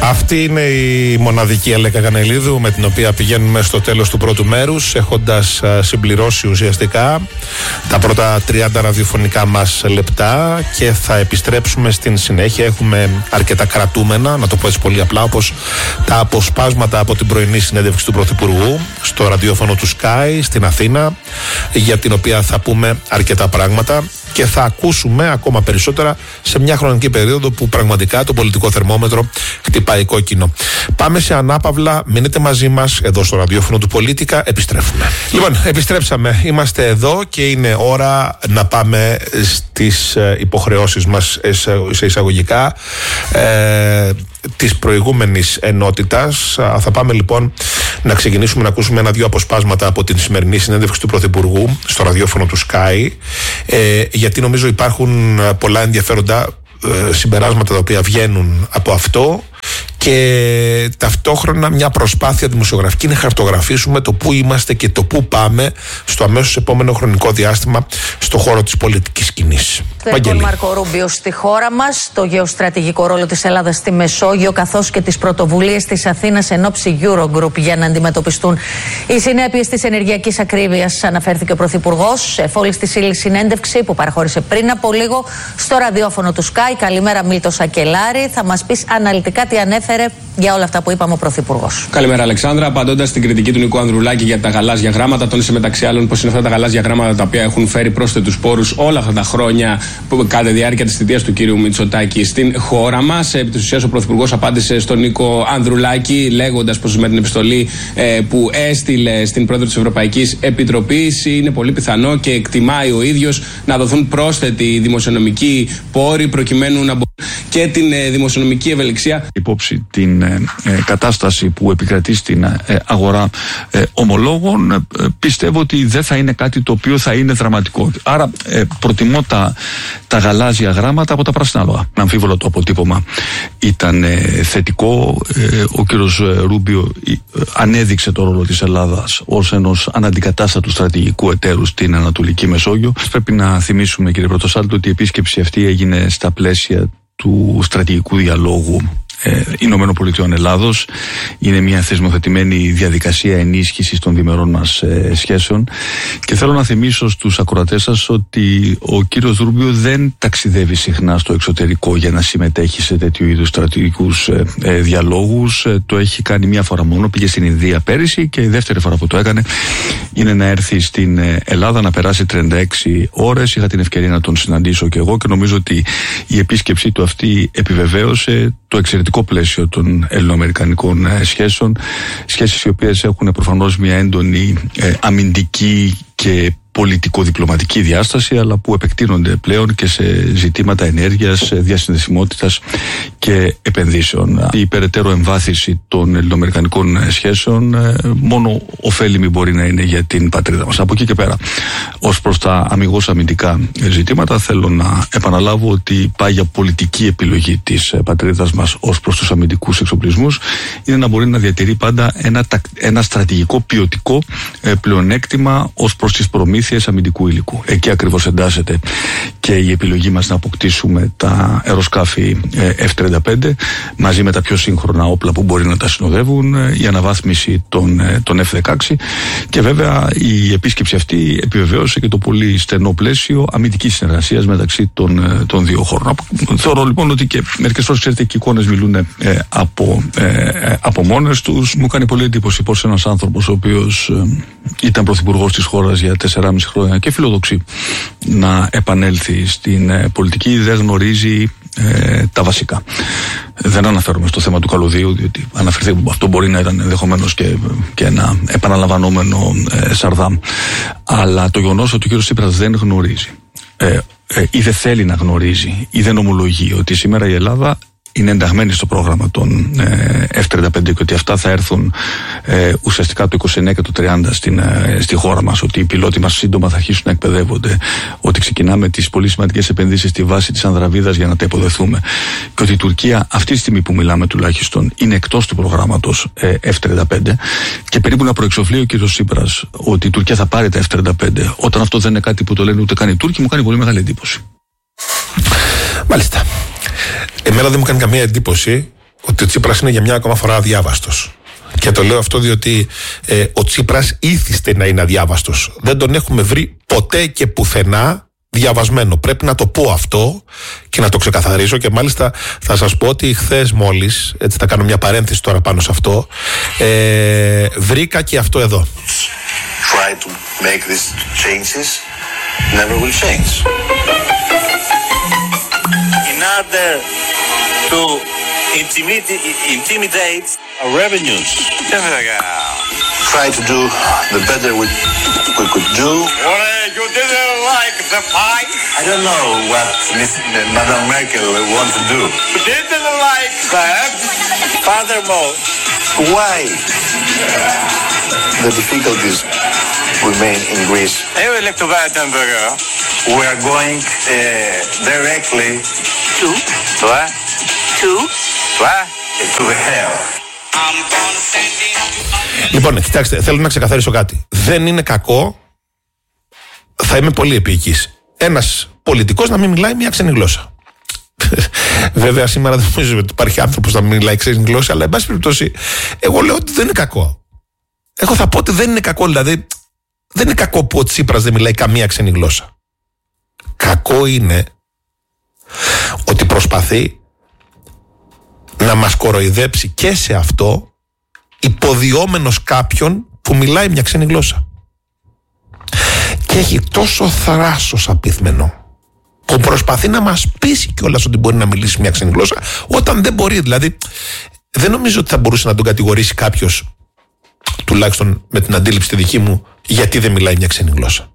Αυτή είναι η μοναδική Αλέκα Κανελίδου με την οποία πηγαίνουμε στο τέλος του πρώτου μέρους, έχοντας συμπληρώσει ουσιαστικά τα πρώτα 30 ραδιοφωνικά μας λεπτά, και θα επιστρέψουμε στην συνέχεια. Έχουμε αρκετά κρατούμενα, να το πω έτσι πολύ απλά, όπως τα αποσπάσματα από την πρωινή συνέντευξη του Πρωθυπουργού στο ραδιόφωνο του Sky στην Αθήνα, για την οποία θα πούμε αρκετά πράγματα και θα ακούσουμε ακόμα περισσότερα σε μια χρονική περίοδο που πραγματικά το πολιτικό θερμόμετρο χτυπάει κόκκινο. Πάμε σε ανάπαυλα, μείνετε μαζί μας εδώ στο ραδιόφωνο του Πολίτικα, επιστρέφουμε. Λοιπόν, επιστρέψαμε, είμαστε εδώ και είναι ώρα να πάμε στις υποχρεώσεις μας σε εισαγωγικά της προηγούμενης ενότητας. Θα πάμε λοιπόν να ξεκινήσουμε να ακούσουμε ένα-δύο αποσπάσματα από την σημερινή συνέντευξη του Πρωθυπουργού στο ραδιόφωνο του Sky, γιατί νομίζω υπάρχουν πολλά ενδιαφέροντα συμπεράσματα τα οποία βγαίνουν από αυτό, και ταυτόχρονα μια προσπάθεια δημοσιογραφική να χαρτογραφήσουμε το πού είμαστε και το πού πάμε στο αμέσως επόμενο χρονικό διάστημα στο χώρο της πολιτικής σκηνής. Τον Μάρκο Ρούμπιο στη χώρα μας, το γεωστρατηγικό ρόλο της Ελλάδας στη Μεσόγειο, καθώς και τις πρωτοβουλίες της Αθήνας εν ώψη Eurogroup για να αντιμετωπιστούν οι συνέπειες της ενεργειακής ακρίβειας, αναφέρθηκε ο Πρωθυπουργός σε φόλης της ύλης συνέντευξη που παραχώρησε πριν από λίγο στο ραδιόφωνο του Sky. Καλημέρα, Μίλτο Σακελάρη. Θα μας πεις αναλυτικά τι ανέφερε για όλα αυτά που είπαμε ο Πρωθυπουργός. Καλημέρα, Αλεξάνδρα. Απαντώντας στην κριτική του Νίκου Ανδρουλάκη για τα γαλάζια γράμματα, τόνισε μεταξύ άλλων πως είναι αυτά τα γαλάζια γράμματα τα οποία έχουν φέρει πρόσθετους πόρους όλα αυτά τα χρόνια κατά τη διάρκεια της θητείας του κύριου Μητσοτάκη στην χώρα μας. Επί της ουσίας, ο Πρωθυπουργός απάντησε στον Νίκο Ανδρουλάκη λέγοντας πως με την επιστολή που έστειλε στην πρόεδρο της Ευρωπαϊκής Επιτροπής είναι πολύ πιθανό και εκτιμάει ο ίδιος να δοθούν πρόσθετοι δημοσιονομικοί πόροι προκειμένου να μπορούν και την δημοσιονομική ευελιξία. Υπόψη την κατάσταση που επικρατεί στην αγορά ομολόγων, πιστεύω ότι δεν θα είναι κάτι το οποίο θα είναι δραματικό. Άρα προτιμώ τα γαλάζια γράμματα από τα πράσινα άλογα. Αμφίβολο το αποτύπωμα ήταν θετικό. Ο κύριος Ρούμπιο ανέδειξε το ρόλο της Ελλάδας ως ενός αναντικατάστατου στρατηγικού εταίρου στην Ανατολική Μεσόγειο. Πρέπει να θυμίσουμε, κύριε Πρωτοσάλτο, ότι η επίσκεψη αυτή έγινε στα πλαίσια του στρατηγικού διαλόγου Ηνωμένων Πολιτειών Ελλάδος. Είναι μια θεσμοθετημένη διαδικασία ενίσχυσης των διμερών μας σχέσεων, και θέλω να θυμίσω στους ακροατές σας ότι ο κύριος Ρούμπιο δεν ταξιδεύει συχνά στο εξωτερικό για να συμμετέχει σε τέτοιου είδους στρατηγικούς διαλόγους. Το έχει κάνει μία φορά μόνο, πήγε στην Ινδία πέρυσι, και η δεύτερη φορά που το έκανε είναι να έρθει στην Ελλάδα, να περάσει 36 ώρες. Είχα την ευκαιρία να τον συναντήσω και εγώ, και νομίζω ότι η επίσκεψή του αυτή επιβεβαίωσε το εξαιρετικό πλαίσιο των ελληνοαμερικανικών σχέσεων, σχέσεις οι οποίες έχουν προφανώς μια έντονη αμυντική και πολιτικο-διπλωματική διάσταση, αλλά που επεκτείνονται πλέον και σε ζητήματα ενέργειας, διασυνδεσιμότητας και επενδύσεων. Η περαιτέρω εμβάθυνση των ελληνοαμερικανικών σχέσεων μόνο ωφέλιμη μπορεί να είναι για την πατρίδα μας. Από εκεί και πέρα, ως προς τα αμιγώς αμυντικά ζητήματα, θέλω να επαναλάβω ότι πάει για πολιτική επιλογή της πατρίδας μας ως προς τους αμυντικούς εξοπλισμούς, είναι να μπορεί να διατηρεί πάντα ένα στρατηγικό ποιοτικό πλεονέκτημα ως προς τις προμήθειες αμυντικού υλικού. Εκεί ακριβώς εντάσσεται και η επιλογή μας να αποκτήσουμε τα αεροσκάφη F-35 μαζί με τα πιο σύγχρονα όπλα που μπορεί να τα συνοδεύουν, η αναβάθμιση των F-16, και βέβαια η επίσκεψη αυτή επιβεβαίωσε και το πολύ στενό πλαίσιο αμυντικής συνεργασίας μεταξύ των δύο χώρων. Θεωρώ λοιπόν ότι και μερικές φορές, ξέρετε, και οι εικόνες μιλούν από μόνες τους. Μου κάνει πολύ εντύπωση πως ένας άνθρωπος ο οποίος ήταν πρωθυπουργός της χώρας για 4,5 χρόνια και φιλοδοξεί να επανέλθει στην πολιτική, δεν γνωρίζει τα βασικά. Δεν αναφέρομαι στο θέμα του καλωδίου, διότι αναφερθεί αυτό μπορεί να ήταν ενδεχομένως και ένα επαναλαμβανόμενο σαρδάμ. Αλλά το γεγονός ότι ο κ. Τσίπρας δεν γνωρίζει ή δεν θέλει να γνωρίζει ή δεν ομολογεί ότι σήμερα η Ελλάδα είναι ενταγμένη στο πρόγραμμα των F-35 και ότι αυτά θα έρθουν ουσιαστικά το 29 και το 30 στη χώρα μας, ότι οι πιλότοι μας σύντομα θα αρχίσουν να εκπαιδεύονται, ότι ξεκινάμε τις πολύ σημαντικές επενδύσεις στη βάση της Ανδραβίδας για να τα υποδεθούμε, και ότι η Τουρκία αυτή τη στιγμή που μιλάμε τουλάχιστον είναι εκτός του προγράμματος F-35, και περίπου να προεξοφλεί ο κ. Τσίπρας ότι η Τουρκία θα πάρει τα F-35, όταν αυτό δεν είναι κάτι που το λένε ούτε καν οι Τούρκοι, μου κάνει πολύ μεγάλη εντύπωση. Μάλιστα. Εμένα δεν μου κάνει καμία εντύπωση ότι ο Τσίπρας είναι για μια ακόμα φορά αδιάβαστος. Και το λέω αυτό διότι ο Τσίπρας ήθιστε να είναι αδιάβαστος. Δεν τον έχουμε βρει ποτέ και πουθενά διαβασμένο. Πρέπει να το πω αυτό και να το ξεκαθαρίσω, και μάλιστα θα σας πω ότι χθες μόλις, έτσι θα κάνω μια παρένθεση τώρα πάνω σε αυτό, βρήκα και αυτό εδώ. Try to make these changes, never will change. In order to intimidate our revenues, try to do the better we could do. You didn't like the pie? I don't know what Madame Merkel wants to do. You didn't like that? Furthermore, why the difficulties remain in Greece? I would like to buy a hamburger. We are going directly to the hell. Λοιπόν, κοιτάξτε, θέλω να ξεκαθαρίσω κάτι. Δεν είναι κακό, θα είμαι πολύ επίοικης, ένας πολιτικός να μην μιλάει μια ξένη γλώσσα. Βέβαια σήμερα δεν νομίζω ότι υπάρχει άνθρωπος να μην μιλάει ξένη γλώσσα, αλλά εν πάση περιπτώσει εγώ λέω ότι δεν είναι κακό. Εγώ θα πω ότι δεν είναι κακό, δηλαδή δεν είναι κακό που ο Τσίπρας δεν μιλάει καμία ξένη γλώσσα. Κακό είναι ότι προσπαθεί να μας κοροϊδέψει και σε αυτό, υποδιόμενος κάποιον που μιλάει μια ξένη γλώσσα. Και έχει τόσο θράσος απίθμενο που προσπαθεί να μας πείσει κιόλας ότι μπορεί να μιλήσει μια ξένη γλώσσα, όταν δεν μπορεί. Δηλαδή δεν νομίζω ότι θα μπορούσε να τον κατηγορήσει κάποιος, τουλάχιστον με την αντίληψη τη δική μου, γιατί δεν μιλάει μια ξένη γλώσσα.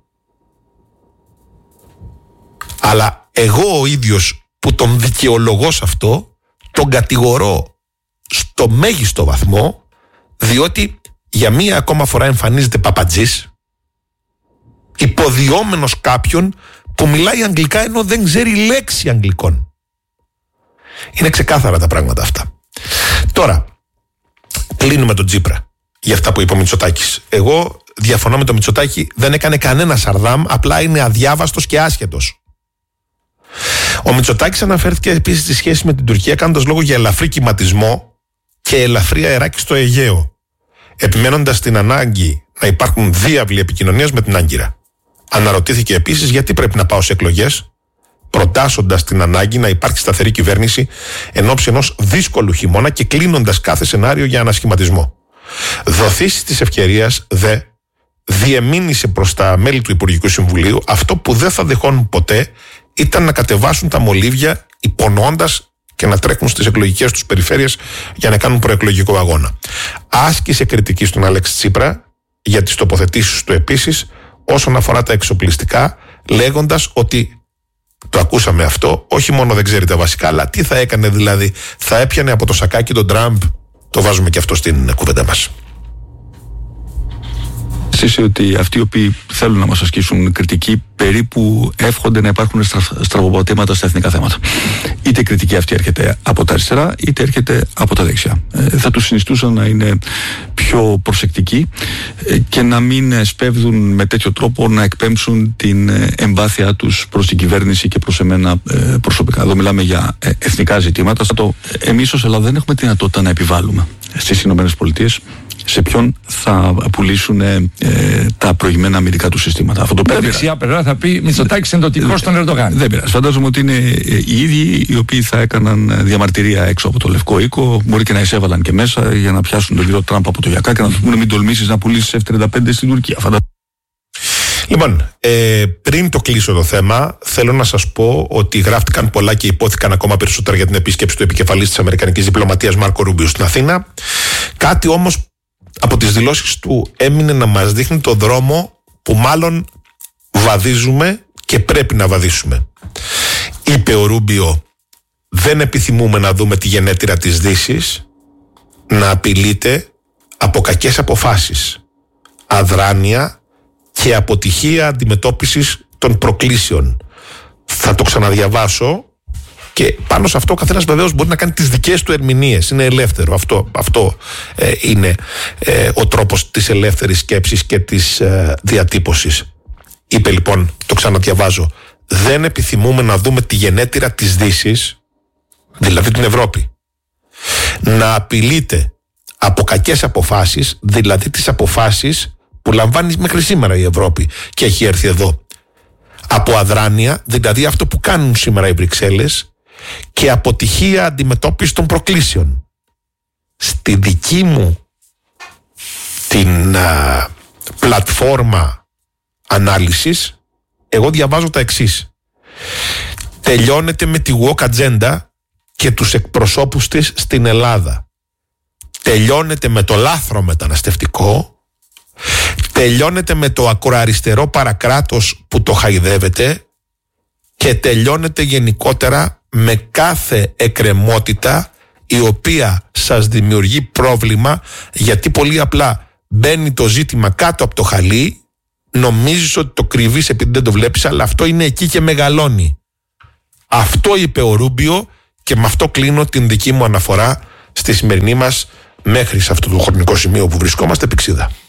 Αλλά εγώ ο ίδιος που τον δικαιολογώ σε αυτό, τον κατηγορώ στο μέγιστο βαθμό, διότι για μία ακόμα φορά εμφανίζεται παπατζής, υποδιόμενος κάποιον που μιλάει αγγλικά ενώ δεν ξέρει λέξη αγγλικών. Είναι ξεκάθαρα τα πράγματα αυτά. Τώρα, κλείνουμε τον Τσίπρα για αυτά που είπε ο Μητσοτάκης. Εγώ διαφωνώ με τον Μητσοτάκη, δεν έκανε κανένα σαρδάμ, απλά είναι αδιάβαστος και άσχετος. Ο Μητσοτάκης αναφέρθηκε επίσης στη σχέση με την Τουρκία, κάνοντας λόγο για ελαφρύ κυματισμό και ελαφρύ αεράκι στο Αιγαίο, επιμένοντας την ανάγκη να υπάρχουν διάβλοι επικοινωνίας με την Άγκυρα. Αναρωτήθηκε επίσης γιατί πρέπει να πάω σε εκλογές, προτάσσοντας την ανάγκη να υπάρχει σταθερή κυβέρνηση εν ώψη ενός δύσκολου χειμώνα και κλείνοντας κάθε σενάριο για ανασχηματισμό. Δοθήσεις της ευκαιρίας δε διεμήνυσε προς τα μέλη του Υπουργικού Συμβουλίου αυτό που δεν θα δεχόνουν ποτέ ήταν να κατεβάσουν τα μολύβια υπονοώντας και να τρέχουν στις εκλογικές τους περιφέρειες για να κάνουν προεκλογικό αγώνα. Άσκησε κριτική στον Αλέξη Τσίπρα για τις τοποθετήσεις του επίσης όσον αφορά τα εξοπλιστικά, λέγοντας ότι, το ακούσαμε αυτό, όχι μόνο δεν ξέρει τα βασικά, αλλά τι θα έκανε, δηλαδή θα έπιανε από το σακάκι τον Τραμπ. Το βάζουμε και αυτό στην κουβέντα μας. Εσείς ότι αυτοί οι οποίοι θέλουν να μας ασκήσουν κριτική περίπου εύχονται να υπάρχουν στραβοπατήματα στα εθνικά θέματα. Είτε η κριτική αυτή έρχεται από τα αριστερά είτε έρχεται από τα δεξιά. Θα τους συνιστούσα να είναι πιο προσεκτικοί και να μην σπέβδουν με τέτοιο τρόπο να εκπέμψουν την εμπάθειά τους προς την κυβέρνηση και προς εμένα προσωπικά. Εδώ μιλάμε για εθνικά ζητήματα. Εμείς ως Ελλάδα δεν έχουμε τη δυνατότητα να επιβάλλουμε στις ΗΠΑ σε ποιον θα πουλήσουν τα προηγμένα αμυντικά του συστήματα. Αυτό το δεξιά πλευρά θα πει Μητσοτάκης είναι το τυχό στον Ερντογάν. Δεν πειράζει. Φαντάζομαι ότι είναι οι ίδιοι οι οποίοι θα έκαναν διαμαρτυρία έξω από το Λευκό Οίκο. Μπορεί και να εισέβαλαν και μέσα για να πιάσουν τον κύριο Τραμπ από το Γιακά και να του πούνε μην τολμήσεις να πουλήσεις F-35 στην Τουρκία. Λοιπόν, πριν το κλείσω το θέμα, θέλω να σας πω ότι γράφτηκαν πολλά και υπόθηκαν ακόμα περισσότερα για την επίσκεψη του επικεφαλής της Αμερικανικής Διπλωματίας Μάρκο Ρούμπιο στην Αθήνα. Κάτι όμως από τις δηλώσεις του έμεινε να μας δείχνει το δρόμο που μάλλον βαδίζουμε και πρέπει να βαδίσουμε. Είπε ο Ρούμπιο, δεν επιθυμούμε να δούμε τη γενέτειρα της Δύσης να απειλείται από κακές αποφάσεις, αδράνεια και αποτυχία αντιμετώπισης των προκλήσεων. Θα το ξαναδιαβάσω και πάνω σε αυτό ο καθένας βεβαίως μπορεί να κάνει τις δικές του ερμηνείες. Είναι ελεύθερο. Αυτό είναι ο τρόπος της ελεύθερης σκέψης και της διατύπωσης. Είπε λοιπόν, το ξαναδιαβάζω, δεν επιθυμούμε να δούμε τη γενέτειρα της Δύσης, δηλαδή την Ευρώπη, να απειλείται από κακές αποφάσεις, δηλαδή τις αποφάσεις που λαμβάνει μέχρι σήμερα η Ευρώπη και έχει έρθει εδώ. Από αδράνεια, δηλαδή αυτό που κάνουν σήμερα οι Βρυξέλλες, και αποτυχία αντιμετώπιση των προκλήσεων. Στη δική μου την πλατφόρμα ανάλυσης, εγώ διαβάζω τα εξής. Τελειώνεται με τη woke agenda και τους εκπροσώπους της στην Ελλάδα. Τελειώνεται με το λάθρο μεταναστευτικό. Τελειώνεται με το ακροαριστερό παρακράτος που το χαϊδεύεται. Και τελειώνεται γενικότερα με κάθε εκκρεμότητα η οποία σας δημιουργεί πρόβλημα, γιατί πολύ απλά μπαίνει το ζήτημα κάτω από το χαλί, νομίζεις ότι το κρύβεις επειδή δεν το βλέπεις, αλλά αυτό είναι εκεί και μεγαλώνει. Αυτό είπε ο Ρούμπιο και με αυτό κλείνω την δική μου αναφορά στη σημερινή μας, μέχρι σε αυτό το χρονικό σημείο που βρισκόμαστε, πηξίδα.